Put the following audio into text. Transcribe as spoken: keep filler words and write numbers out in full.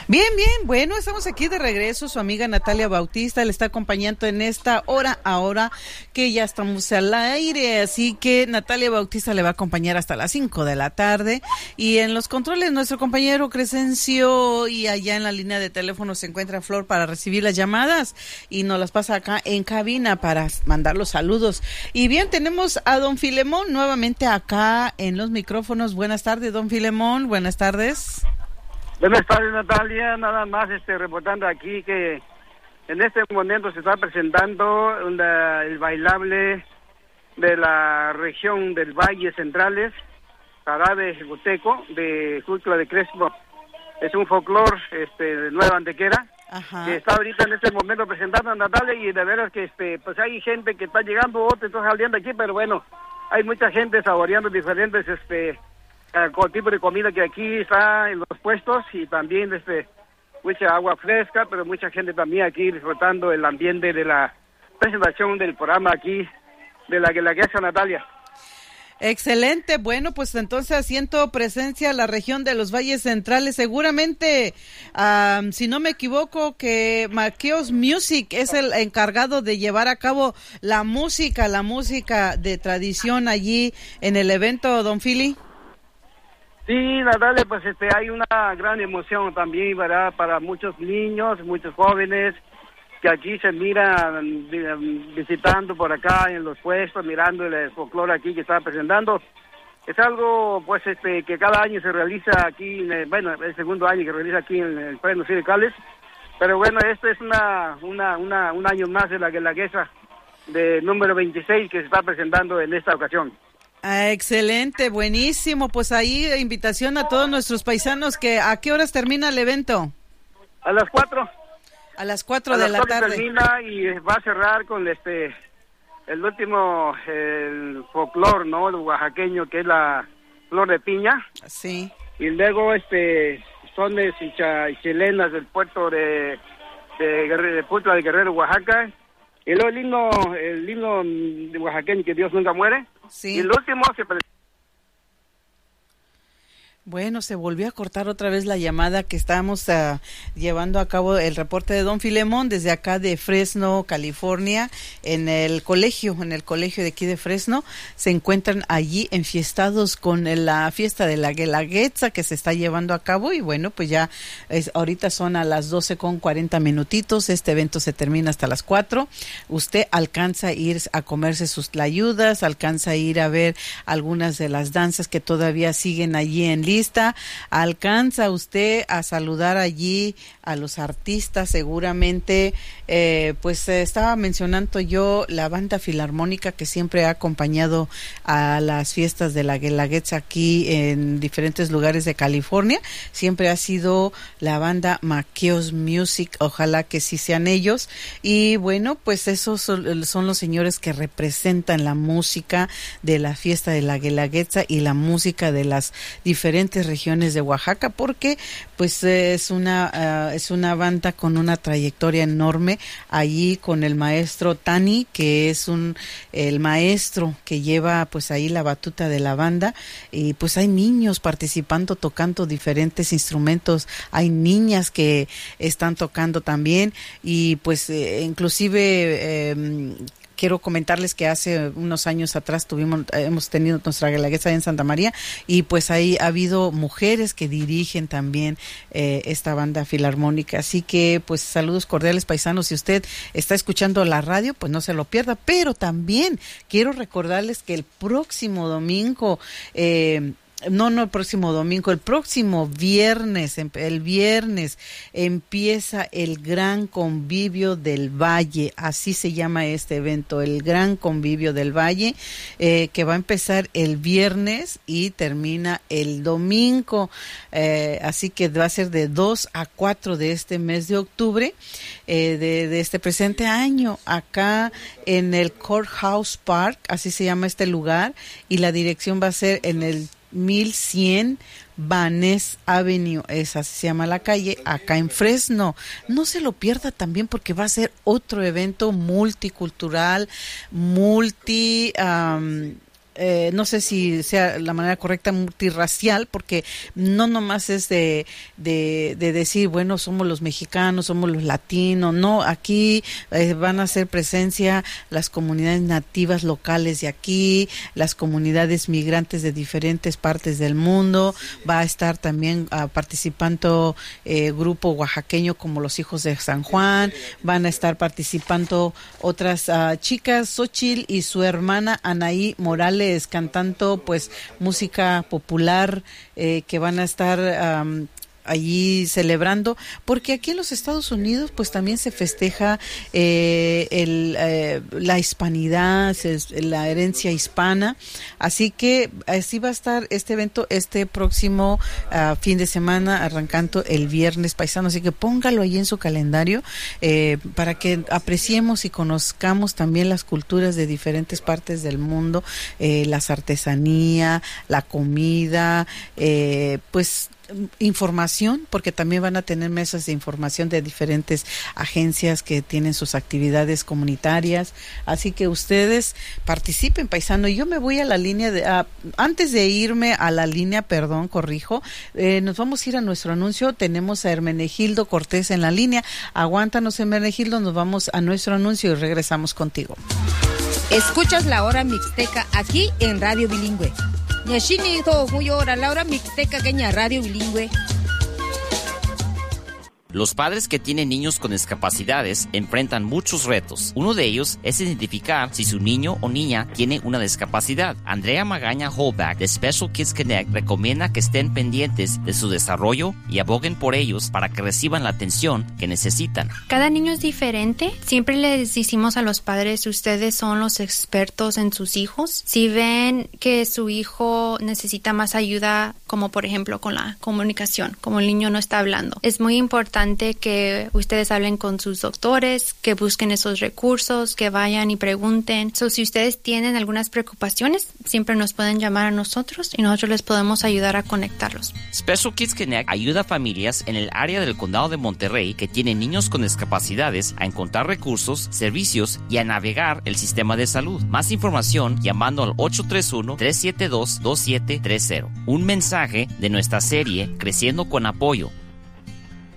Bien, bien, bueno, estamos aquí de regreso, su amiga Natalia Bautista le está acompañando en esta hora, ahora que ya estamos al aire, así que Natalia Bautista le va a acompañar hasta las cinco de la tarde, y en los controles nuestro compañero Crescencio, y allá en la línea de teléfono se encuentra Flor para recibir las llamadas, y nos las pasa acá en cabina para mandar los saludos. Y bien, tenemos a don Filemón nuevamente acá en los micrófonos. Buenas tardes, don Filemón, buenas tardes. Buenas tardes, Natalia. Nada más este, reportando aquí que en este momento se está presentando una, el bailable de la región del Valle Centrales, Jarabe Jicoteco, de Jutla de Crespo. Es un folclore este, de Nueva Antequera. Ajá. Que está ahorita en este momento presentando a Natalia, y de veras que este, pues hay gente que está llegando, otros están saliendo aquí, pero bueno, hay mucha gente saboreando diferentes este con tipo de comida que aquí está en los puestos, y también este mucha agua fresca, pero mucha gente también aquí disfrutando el ambiente de la presentación del programa aquí de la Guelaguetza, Natalia. Excelente, bueno, pues entonces haciendo presencia a la región de los Valles Centrales, seguramente, um, si no me equivoco, que Maqueos Music es el encargado de llevar a cabo la música, la música de tradición allí en el evento, don Fili. Sí, Natalia, pues este hay una gran emoción también, ¿verdad? Para muchos niños, muchos jóvenes que aquí se miran visitando por acá en los puestos, mirando el folclore aquí que está presentando. Es algo, pues, este que cada año se realiza aquí, en el, bueno, el segundo año que realiza aquí en el Premio Sindicales. Pero bueno, este es una, una, una, un año más de la Guelaguetza de número veintiséis que se está presentando en esta ocasión. Ah, excelente, buenísimo. Pues ahí invitación a todos nuestros paisanos, que ¿a qué horas termina el evento? A las cuatro. A las cuatro de la tarde. Termina y va a cerrar con este el último el folclor, ¿no? El oaxaqueño, que es la flor de piña. Sí. Y luego este sones y chilenas del puerto de de, de, de Puebla de Guerrero, Oaxaca. Y luego el himno, el himno de oaxaqueño, que Dios nunca muere. Sí. Y el último se presenta. Bueno, se volvió a cortar otra vez la llamada que estábamos uh, llevando a cabo el reporte de don Filemón desde acá de Fresno, California, en el colegio, en el colegio de aquí de Fresno. Se encuentran allí enfiestados con la fiesta de la Guelaguetza que se está llevando a cabo, y bueno, pues ya es, ahorita son a las doce con cuarenta minutitos, este evento se termina hasta las cuatro. Usted alcanza a ir a comerse sus tlayudas, alcanza a ir a ver algunas de las danzas que todavía siguen allí en línea. Alcanza usted a saludar allí a los artistas, seguramente, eh, pues eh, estaba mencionando yo la banda filarmónica que siempre ha acompañado a las fiestas de la Guelaguetza aquí en diferentes lugares de California, siempre ha sido la banda Maqueos Music, ojalá que sí sean ellos, y bueno, pues esos son, son los señores que representan la música de la fiesta de la Guelaguetza y la música de las diferentes regiones de Oaxaca, porque pues es una uh, es una banda con una trayectoria enorme, allí con el maestro Tani, que es un el maestro que lleva pues ahí la batuta de la banda, y pues hay niños participando, tocando diferentes instrumentos, hay niñas que están tocando también, y pues eh, inclusive eh, quiero comentarles que hace unos años atrás tuvimos, hemos tenido nuestra Guelaguetza en Santa María, y pues ahí ha habido mujeres que dirigen también eh, esta banda filarmónica, así que pues saludos cordiales, paisanos. Si usted está escuchando la radio, pues no se lo pierda, pero también quiero recordarles que el próximo domingo eh, No, no el próximo domingo, el próximo viernes, el viernes empieza el Gran Convivio del Valle, así se llama este evento, el Gran Convivio del Valle, eh, que va a empezar el viernes y termina el domingo, eh, así que va a ser de dos a cuatro de este mes de octubre, eh, de, de este presente año, acá en el Courthouse Park, así se llama este lugar, y la dirección va a ser en el mil cien Van Ness Avenue, esa se llama la calle, acá en Fresno. No se lo pierda también, porque va a ser otro evento multicultural, multi um, Eh, no sé si sea la manera correcta, multirracial, porque no nomás es de, de, de decir, bueno, somos los mexicanos, somos los latinos, no, aquí eh, van a hacer presencia las comunidades nativas locales de aquí, las comunidades migrantes de diferentes partes del mundo, va a estar también uh, participando eh, grupo oaxaqueño como los Hijos de San Juan, van a estar participando otras uh, chicas, Xochitl y su hermana Anaí Morales, cantando pues música popular, eh, que van a estar um, allí celebrando, porque aquí en los Estados Unidos pues también se festeja eh, el, eh, la hispanidad, la herencia hispana, así que así va a estar este evento este próximo uh, fin de semana, arrancando el viernes paisano, así que póngalo ahí en su calendario eh, para que apreciemos y conozcamos también las culturas de diferentes partes del mundo, eh, las artesanías, la comida, eh, pues información, porque también van a tener mesas de información de diferentes agencias que tienen sus actividades comunitarias, así que ustedes participen, paisano. Y yo me voy a la línea de, uh, antes de irme a la línea, perdón, corrijo, eh, nos vamos a ir a nuestro anuncio. Tenemos a Hermenegildo Cortés en la línea. Aguántanos, Hermenegildo, nos vamos a nuestro anuncio y regresamos contigo. Escuchas La Hora Mixteca aquí en Radio Bilingüe. Nyashini to huyora La Hora Mixteca Kenya Radio Bilingüe. Los padres que tienen niños con discapacidades enfrentan muchos retos. Uno de ellos es identificar si su niño o niña tiene una discapacidad. Andrea Magaña Holback de Special Kids Connect recomienda que estén pendientes de su desarrollo y aboguen por ellos para que reciban la atención que necesitan. Cada niño es diferente. Siempre les decimos a los padres, ustedes son los expertos en sus hijos. Si ven que su hijo necesita más ayuda, como por ejemplo con la comunicación, como el niño no está hablando, es muy importante que ustedes hablen con sus doctores, que busquen esos recursos, que vayan y pregunten. So, si ustedes tienen algunas preocupaciones, siempre nos pueden llamar a nosotros y nosotros les podemos ayudar a conectarlos. Special Kids Connect ayuda a familias en el área del condado de Monterrey que tienen niños con discapacidades a encontrar recursos, servicios y a navegar el sistema de salud. Más información llamando al ocho tres uno, tres siete dos, dos siete tres cero. Un mensaje de nuestra serie Creciendo con Apoyo,